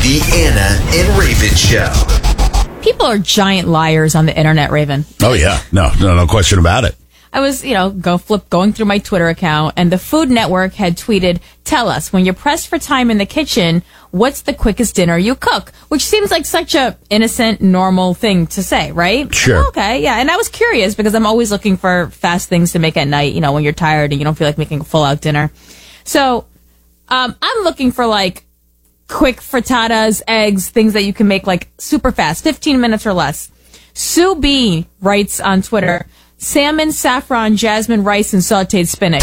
The Anna and Raven Show. People are giant liars on the internet, Raven. Oh, yeah. No question about it. I was, going through my Twitter account, and the Food Network had tweeted, "Tell us, when you're pressed for time in the kitchen, what's the quickest dinner you cook?" Which seems like such a innocent, normal thing to say, right? Sure. Okay, yeah. And I was curious because I'm always looking for fast things to make at night, when you're tired and you don't feel like making a full-out dinner. So, I'm looking for, quick frittatas, eggs, things that you can make, super fast, 15 minutes or less. Sue B writes on Twitter, "Salmon, saffron, jasmine, rice, and sauteed spinach."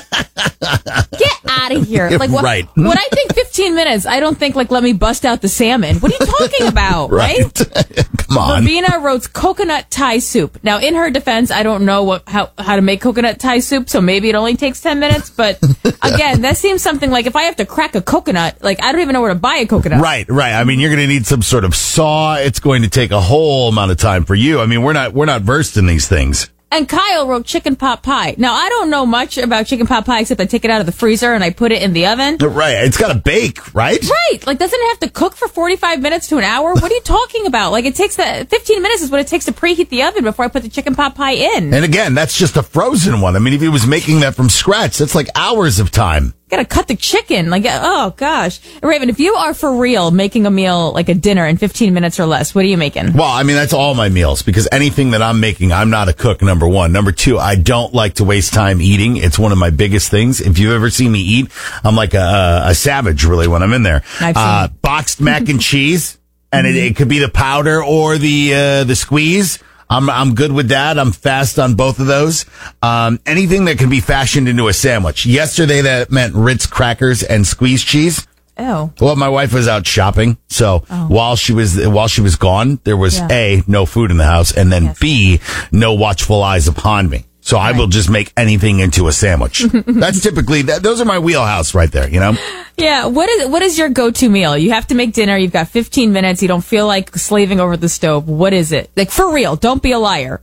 Get out of here. Right. When I think 15 minutes, I don't think, let me bust out the salmon. What are you talking about, right? Come on. Ravina wrote coconut Thai soup. Now, in her defense, I don't know how to make coconut Thai soup, so maybe it only takes 10 minutes. But, again, that seems something like if I have to crack a coconut, I don't even know where to buy a coconut. Right. I mean, you're going to need some sort of saw. It's going to take a whole amount of time for you. I mean, we're not versed in these things. And Kyle wrote chicken pot pie. Now, I don't know much about chicken pot pie except I take it out of the freezer and I put it in the oven. Right. It's got to bake, right? Right. Doesn't it have to cook for 45 minutes to an hour? What are you talking about? It takes 15 minutes is what it takes to preheat the oven before I put the chicken pot pie in. And again, that's just a frozen one. I mean, if he was making that from scratch, that's hours of time. Gotta cut the chicken. Oh, gosh. Raven, if you are for real making a meal, a dinner in 15 minutes or less, what are you making? Well, I mean, that's all my meals because anything that I'm making, I'm not a cook, number one. Number two, I don't like to waste time eating. It's one of my biggest things. If you've ever seen me eat, I'm like a savage, really, when I'm in there. Boxed mac and cheese, and it could be the powder or the squeeze. I'm good with that. I'm fast on both of those. Anything that can be fashioned into a sandwich. Yesterday, that meant Ritz crackers and squeezed cheese. Oh. Well, my wife was out shopping, so while she was gone, there was A, no food in the house, and then B, no watchful eyes upon me. So I will just make anything into a sandwich. That's typically those are my wheelhouse right there, Yeah, what is your go-to meal? You have to make dinner, you've got 15 minutes, you don't feel like slaving over the stove. What is it? For real, don't be a liar.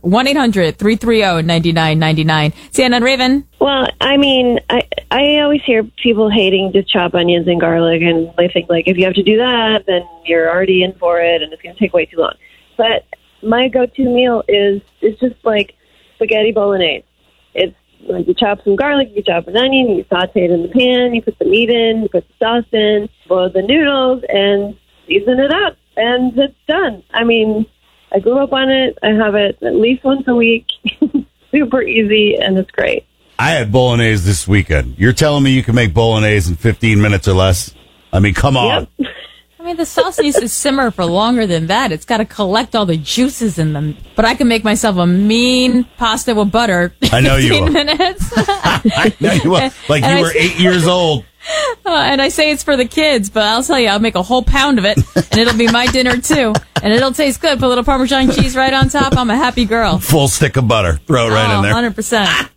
1-800-330-9999. Sienna and Raven? Well, I mean, I always hear people hating to chop onions and garlic, and they think, if you have to do that, then you're already in for it, and it's going to take way too long. But my go-to meal is just spaghetti bolognese. It's you chop some garlic, you chop an onion, you saute it in the pan, you put the meat in, you put the sauce in, boil the noodles, and season it up, and it's done. I mean, I grew up on it. I have it at least once a week. Super easy, and it's great. I had bolognese this weekend. You're telling me you can make bolognese in 15 minutes or less? I mean, come on. Yep. I mean, the sauce needs to simmer for longer than that. It's got to collect all the juices in them. But I can make myself a mean pasta with butter in I know 15 you will. minutes. I know you will. You were 8 years old. And I say it's for the kids, but I'll tell you, I'll make a whole pound of it, and it'll be my dinner, too. And it'll taste good. Put a little Parmesan cheese right on top. I'm a happy girl. Full stick of butter. Throw it right in there. 100%.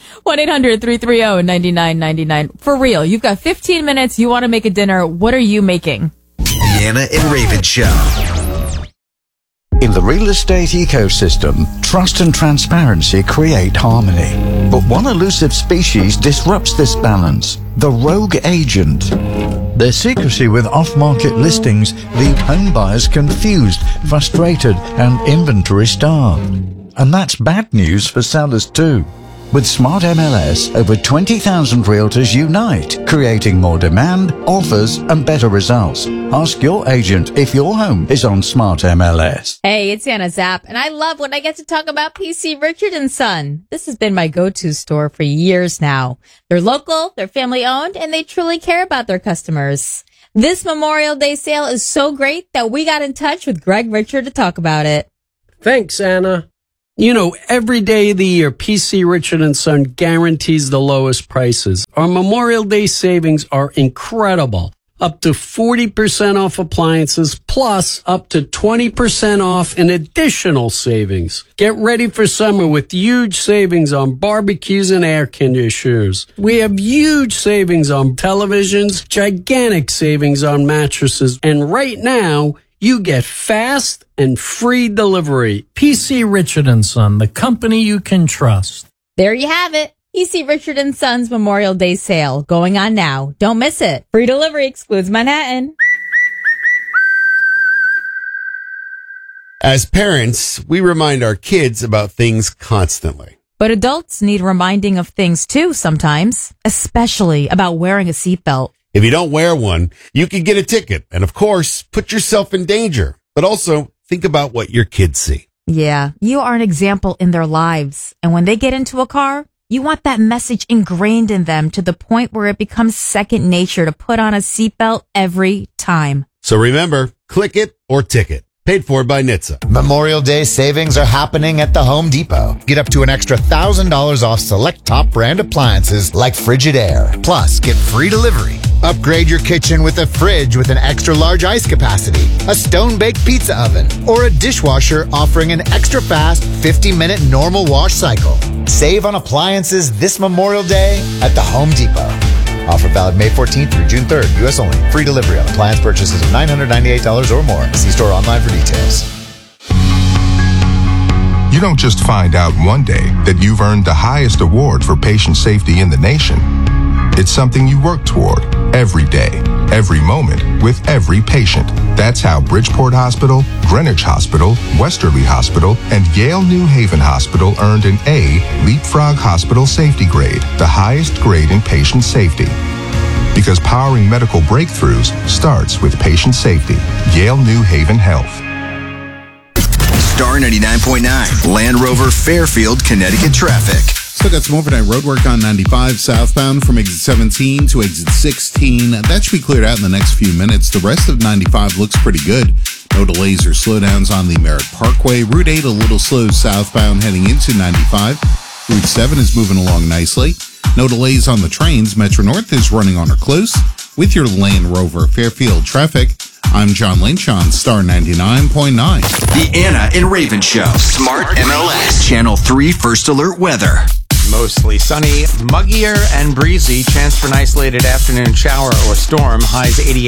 1-800-330-9999. For real, you've got 15 minutes. You want to make a dinner. What are you making? The Anna and Raven Show. In the real estate ecosystem, trust and transparency create harmony. But one elusive species disrupts this balance: the rogue agent. Their secrecy with off-market listings leave home buyers confused, frustrated, and inventory starved. And that's bad news for sellers too. With Smart MLS, over 20,000 realtors unite, creating more demand, offers, and better results. Ask your agent if your home is on Smart MLS. Hey, it's Anna Zapp, and I love when I get to talk about PC Richard & Son. This has been my go-to store for years now. They're local, they're family-owned, and they truly care about their customers. This Memorial Day sale is so great that we got in touch with Greg Richard to talk about it. Thanks, Anna. Every day of the year, PC Richard & Son guarantees the lowest prices. Our Memorial Day savings are incredible. Up to 40% off appliances, plus up to 20% off in additional savings. Get ready for summer with huge savings on barbecues and air conditioners. We have huge savings on televisions, gigantic savings on mattresses, and right now, you get fast and free delivery. PC Richard & Son, the company you can trust. There you have it. PC Richard & Son's Memorial Day sale going on now. Don't miss it. Free delivery excludes Manhattan. As parents, we remind our kids about things constantly. But adults need reminding of things too sometimes, especially about wearing a seatbelt. If you don't wear one, you could get a ticket and, of course, put yourself in danger. But also, think about what your kids see. Yeah, you are an example in their lives. And when they get into a car, you want that message ingrained in them to the point where it becomes second nature to put on a seatbelt every time. So remember, click it or ticket. Paid for by NHTSA. Memorial Day savings are happening at the Home Depot. Get up to an extra $1,000 off select top brand appliances like Frigidaire. Plus, get free delivery. Upgrade your kitchen with a fridge with an extra large ice capacity, a stone-baked pizza oven, or a dishwasher offering an extra fast 50-minute normal wash cycle. Save on appliances this Memorial Day at the Home Depot. Offer valid May 14th through June 3rd. U.S. only. Free delivery on appliance purchases of $998 or more. See store online for details. You don't just find out one day that you've earned the highest award for patient safety in the nation. It's something you work toward every day, every moment, with every patient. That's how Bridgeport Hospital, Greenwich Hospital, Westerly Hospital, and Yale New Haven Hospital earned an A Leapfrog Hospital Safety Grade, the highest grade in patient safety. Because powering medical breakthroughs starts with patient safety. Yale New Haven Health. Star 99.9, Land Rover Fairfield, Connecticut traffic. Still got some overnight road work on 95 southbound from exit 17 to exit 16. That should be cleared out in the next few minutes. The rest of 95 looks pretty good. No delays or slowdowns on the Merritt Parkway. Route 8 a little slow southbound heading into 95. Route 7 is moving along nicely. No delays on the trains. Metro North is running on or close. With your Land Rover Fairfield traffic, I'm John Lynch on Star 99.9. The Anna and Raven Show. Smart MLS. Channel 3 First Alert Weather. Mostly sunny, muggier and breezy. Chance for an isolated afternoon shower or storm. Highs 88.